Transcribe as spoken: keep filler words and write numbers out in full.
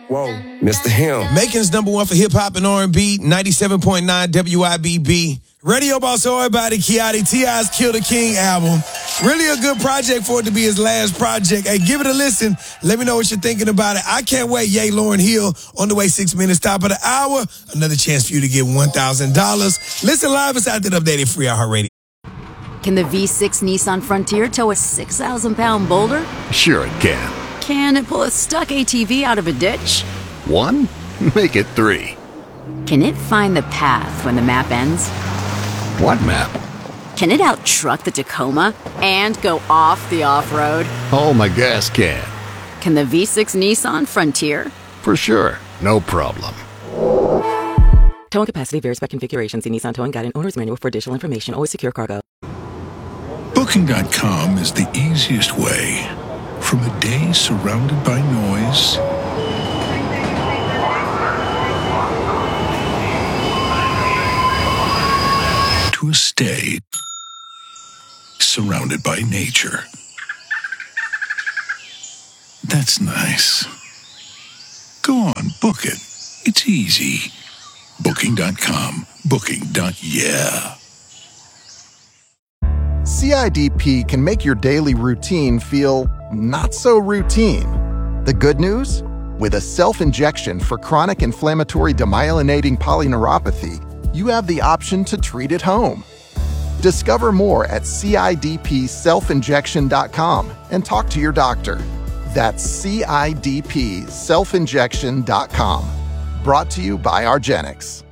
Whoa, Mister Him. Macon's number one for hip-hop and R and B, ninety-seven point nine W I B B. Radio Boss, everybody, Kiati, T I's Kill the King album. Really a good project for it to be his last project. Hey, give it a listen. Let me know what you're thinking about it. I can't wait. Yay, Lauryn Hill, on the way, six minutes, top of the hour. Another chance for you to get one thousand dollars. Listen live inside that updated free iHeartRadio. Can the V six Nissan Frontier tow a six thousand pound boulder? Sure it can. Can it pull a stuck A T V out of a ditch? One? Make it three. Can it find the path when the map ends? What map? Can it out-truck the Tacoma and go off the off-road? Oh, my gas can. Can the V six Nissan Frontier? For sure. No problem. Towing capacity varies by configuration. See Nissan Towing Guide and Owner's Manual for additional information. Always secure cargo. Booking dot com is the easiest way. From a day surrounded by noise to a stay surrounded by nature. That's nice. Go on, book it. It's easy. Booking dot com. Booking. Yeah. C I D P can make your daily routine feel not so routine. The good news? With a self-injection for chronic inflammatory demyelinating polyneuropathy, you have the option to treat at home. Discover more at C I D P self injection dot com and talk to your doctor. That's C I D P self injection dot com. Brought to you by argenx.